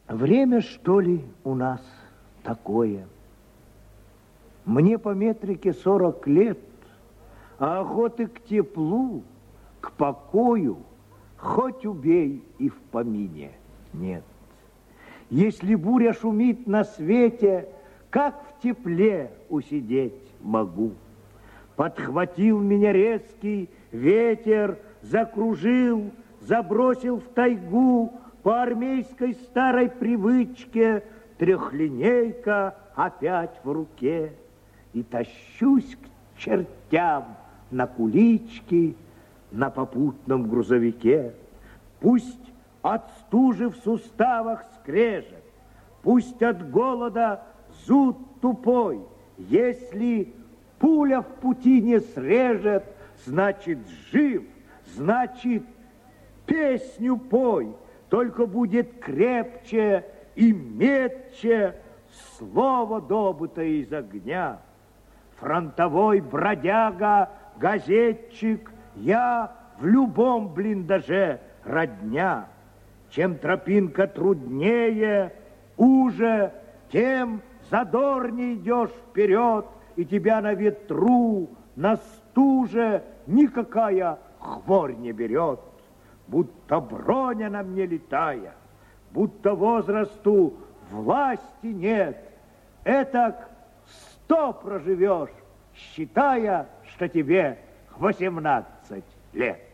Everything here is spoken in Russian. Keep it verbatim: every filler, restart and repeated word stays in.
Время, что ли, у нас такое. Мне по метрике сорок лет, а охоты к теплу, к покою, хоть убей и в помине нет. Если буря шумит на свете, как в тепле усидеть могу? Подхватил меня резкий ветер, закружил, забросил в тайгу. По армейской старой привычке трехлинейка опять в руке. И тащусь к чертям на кулички на попутном грузовике. Пусть от стужи в суставах скрежет, пусть от голода зуд тупой. Если пуля в пути не срежет, значит жив, значит песню пой. Только будет крепче и метче слово, добытое из огня. Фронтовой бродяга, газетчик, я в любом блиндаже родня. Чем тропинка труднее, уже, тем задорнее идешь вперед, и тебя на ветру, на стуже никакая хворь не берет. Будто броня на мне летая, будто возрасту власти нет. Этак сто проживешь, считая, что тебе восемнадцать лет.